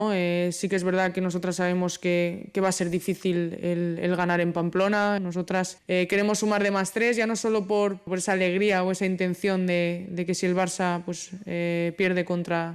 Sí que es verdad que nosotras sabemos que va a ser difícil el ganar en Pamplona. Nosotras queremos sumar de +3, ya no solo por esa alegría o esa intención de que si el Barça pierde contra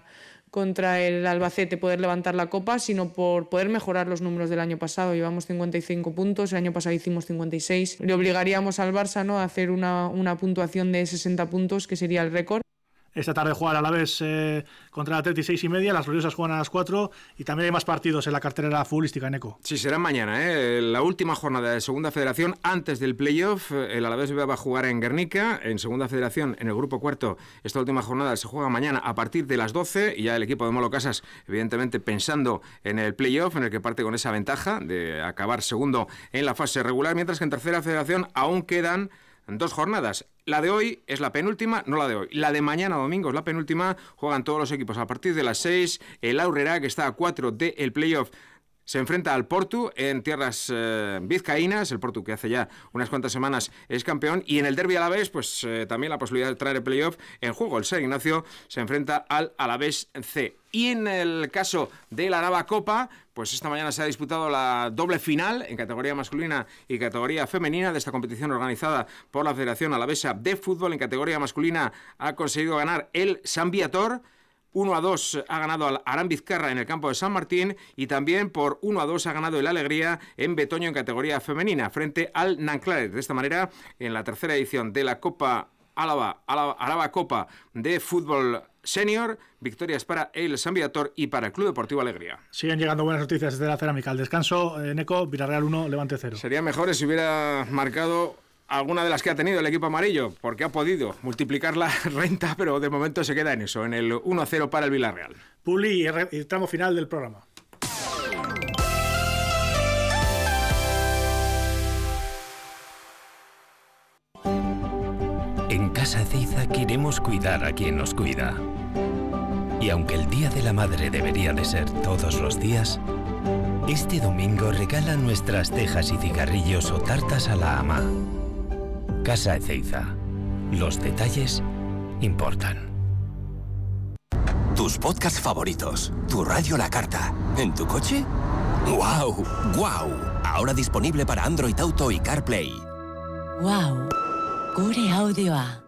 el Albacete poder levantar la copa, sino por poder mejorar los números del año pasado. Llevamos 55 puntos, el año pasado hicimos 56. Le obligaríamos al Barça, ¿no?, a hacer una puntuación de 60 puntos, que sería el récord. Esta tarde juega a la vez contra el Atleti 6:30, las gloriosas juegan a las 4 y también hay más partidos en la cartelera futbolística, Eneco. Sí, será mañana, la última jornada de Segunda Federación antes del playoff. El Alavés va a jugar en Guernica, en Segunda Federación, en el grupo cuarto. Esta última jornada se juega mañana a partir de las 12 y ya el equipo de Molo Casas, evidentemente pensando en el playoff, en el que parte con esa ventaja de acabar segundo en la fase regular, mientras que en Tercera Federación aún quedan 2 jornadas. La de hoy es la penúltima, no la de hoy. La de mañana domingo es la penúltima. Juegan todos los equipos a partir de las 6. El Aurrera, que está a 4 del playoff, se enfrenta al Portu en tierras vizcaínas. El Portu, que hace ya unas cuantas semanas es campeón. Y en el derbi alavés, pues también la posibilidad de traer el playoff en juego. El Ser Ignacio se enfrenta al Alavés C. Y en el caso de la Araba Copa, pues esta mañana se ha disputado la doble final en categoría masculina y categoría femenina de esta competición organizada por la Federación Alavesa de Fútbol. En categoría masculina ha conseguido ganar el San Viator. 1-2 ha ganado al Arán Vizcarra en el campo de San Martín y también por 1-2 ha ganado el Alegría en Betoño en categoría femenina frente al Nanclares. De esta manera, en la tercera edición de la Copa Araba Copa de Fútbol Senior, victorias para el San Viator y para el Club Deportivo Alegría. Siguen llegando buenas noticias desde la cerámica. Al descanso, Eneco, Villarreal 1, Levante 0. Sería mejor si hubiera marcado alguna de las que ha tenido el equipo amarillo, porque ha podido multiplicar la renta, pero de momento se queda en eso, en el 1-0 para el Villarreal. Publi y tramo final del programa. En Casa Ezeiza queremos cuidar a quien nos cuida. Y aunque el Día de la Madre debería de ser todos los días, este domingo regalan nuestras cejas y cigarrillos o tartas a la ama. Casa Ezeiza. Los detalles importan. Tus podcasts favoritos. Tu radio La Carta. ¿En tu coche? ¡Guau! ¡Guau! Ahora disponible para Android Auto y CarPlay. ¡Guau! Gure audioa.